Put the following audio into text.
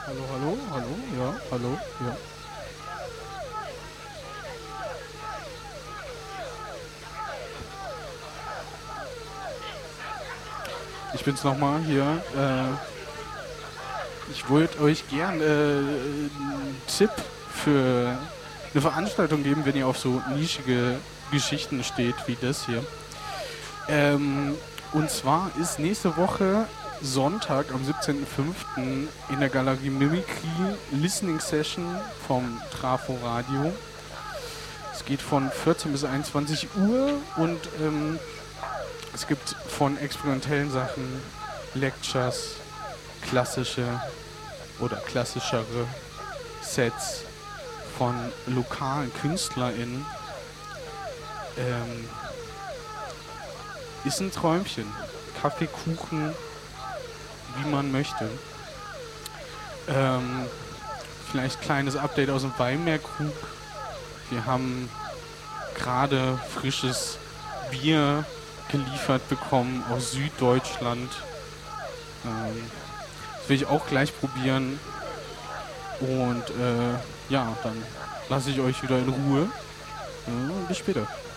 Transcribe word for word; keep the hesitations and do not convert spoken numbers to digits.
Hallo, hallo, hallo, ja, hallo, ja. Ich bin's nochmal hier. Äh, ich wollte euch gern äh, einen Tipp für eine Veranstaltung geben, wenn ihr auf so nischige Geschichten steht wie das hier. Ähm, und zwar ist nächste Woche Sonntag am siebzehnten fünften in der Galerie Mimikry Listening Session vom Trafo Radio. Es geht von vierzehn bis einundzwanzig Uhr und ähm, es gibt von experimentellen Sachen Lectures, klassische oder klassischere Sets von lokalen KünstlerInnen. Ähm, ist ein Träumchen. Kaffee, Kuchen, wie man möchte. Ähm, vielleicht kleines Update aus dem Weinmeerkrug. Wir haben gerade frisches Bier geliefert bekommen aus Süddeutschland. Ähm, das will ich auch gleich probieren. Und äh, ja, dann lasse ich euch wieder in Ruhe. Äh, bis später.